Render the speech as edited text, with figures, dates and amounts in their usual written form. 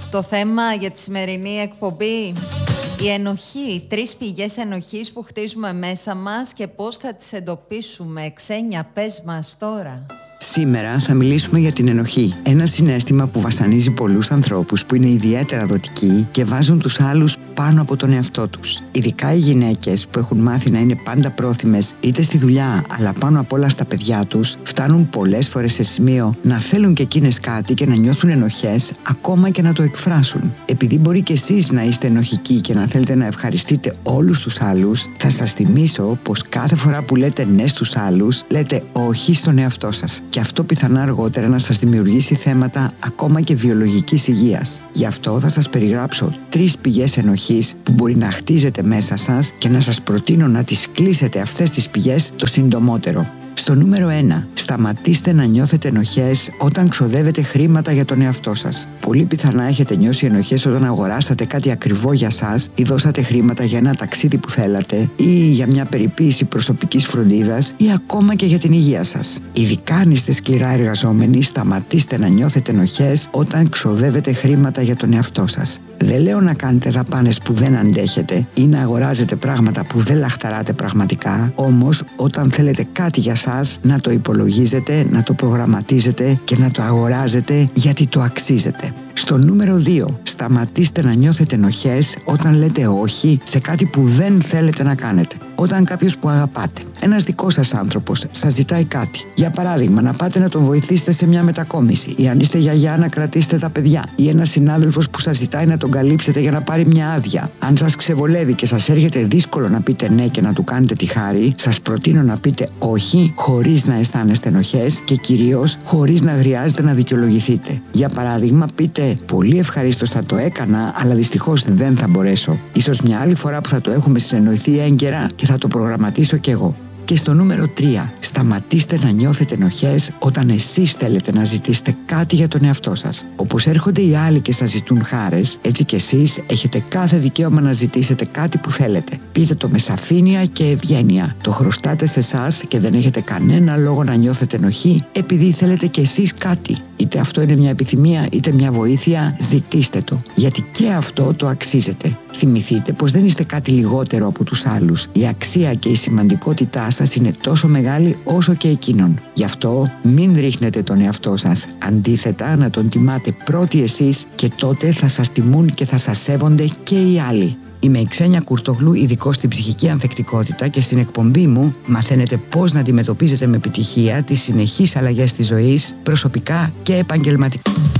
Το θέμα για τη σημερινή εκπομπή: η ενοχή, 3 πηγές ενοχής που χτίζουμε μέσα μας και πώς θα τις εντοπίσουμε. Ξένια, πες μας τώρα. Σήμερα θα μιλήσουμε για την ενοχή. Ένα συναίσθημα που βασανίζει πολλούς ανθρώπους που είναι ιδιαίτερα δοτικοί και βάζουν τους άλλους πάνω από τον εαυτό τους. Ειδικά οι γυναίκες που έχουν μάθει να είναι πάντα πρόθυμες είτε στη δουλειά αλλά πάνω απ' όλα στα παιδιά τους, φτάνουν πολλές φορές σε σημείο να θέλουν και εκείνες κάτι και να νιώθουν ενοχές, ακόμα και να το εκφράσουν. Επειδή μπορεί και εσείς να είστε ενοχικοί και να θέλετε να ευχαριστείτε όλους τους άλλους, θα σας θυμίσω πως κάθε φορά που λέτε ναι στους άλλους, λέτε όχι στον εαυτό σας. Και αυτό πιθανά αργότερα να σας δημιουργήσει θέματα ακόμα και βιολογικής υγείας. Γι' αυτό θα σας περιγράψω 3 πηγές ενοχής που μπορεί να χτίζετε μέσα σας και να σας προτείνω να τις κλείσετε αυτές τις πηγές το συντομότερο. Στο νούμερο 1, σταματήστε να νιώθετε ενοχές όταν ξοδεύετε χρήματα για τον εαυτό σας. Πολύ πιθανά έχετε νιώσει ενοχές όταν αγοράσατε κάτι ακριβό για σας ή δώσατε χρήματα για ένα ταξίδι που θέλατε ή για μια περιποίηση προσωπικής φροντίδας ή ακόμα και για την υγεία σας. Ειδικά αν είστε σκληρά εργαζόμενοι, σταματήστε να νιώθετε ενοχές όταν ξοδεύετε χρήματα για τον εαυτό σας. Δεν λέω να κάνετε δαπάνες που δεν αντέχετε ή να αγοράζετε πράγματα που δεν λαχταράτε πραγματικά, όμως όταν θέλετε κάτι για σας, να το υπολογίζετε, να το προγραμματίζετε και να το αγοράζετε γιατί το αξίζετε. Στο νούμερο 2, σταματήστε να νιώθετε ενοχές όταν λέτε όχι σε κάτι που δεν θέλετε να κάνετε. Όταν κάποιος που αγαπάτε, ένας δικός σας άνθρωπος, σας ζητάει κάτι. Για παράδειγμα, να πάτε να τον βοηθήσετε σε μια μετακόμιση, ή αν είστε γιαγιά να κρατήσετε τα παιδιά, ή ένας συνάδελφος που σας ζητάει να τον καλύψετε για να πάρει μια άδεια. Αν σας ξεβολεύει και σας έρχεται δύσκολο να πείτε ναι και να του κάνετε τη χάρη, σας προτείνω να πείτε όχι, χωρίς να αισθάνεστε ενοχές και κυρίως χωρίς να χρειάζεται να δικαιολογηθείτε. Για παράδειγμα, πείτε πολύ ευχαρίστως θα το έκανα, αλλά δυστυχώς δεν θα μπορέσω. Ίσως μια άλλη φορά που θα το έχουμε συνεννοηθεί έγκαιρα και θα το προγραμματίσω κι εγώ. Και στο νούμερο 3, σταματήστε να νιώθετε ενοχές όταν εσείς θέλετε να ζητήσετε κάτι για τον εαυτό σας. Όπως έρχονται οι άλλοι και σας ζητούν χάρες, έτσι κι εσείς έχετε κάθε δικαίωμα να ζητήσετε κάτι που θέλετε. Πείτε το με σαφήνεια και ευγένεια. Το χρωστάτε σε εσάς και δεν έχετε κανένα λόγο να νιώθετε ενοχή επειδή θέλετε κι εσείς κάτι. Είτε αυτό είναι μια επιθυμία είτε μια βοήθεια, ζητήστε το. Γιατί και αυτό το αξίζετε. Θυμηθείτε πως δεν είστε κάτι λιγότερο από τους άλλους. Η αξία και η σημαντικότητά σας είναι τόσο μεγάλη όσο και εκείνον. Γι' αυτό μην ρίχνετε τον εαυτό σας. Αντίθετα, να τον τιμάτε πρώτοι εσείς και τότε θα σας τιμούν και θα σας σέβονται και οι άλλοι. Είμαι η Ξένια Κουρτογλου, ειδικός στην ψυχική ανθεκτικότητα, και στην εκπομπή μου μαθαίνετε πώς να αντιμετωπίζετε με επιτυχία τις συνεχείς αλλαγές της ζωής, προσωπικά και επαγγελματικά.